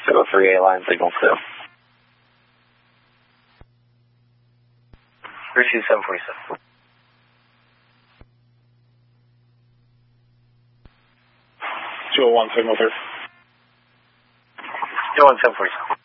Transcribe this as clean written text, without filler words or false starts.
738 line signal 2. Receive 747. 201 signal 3. 201 747.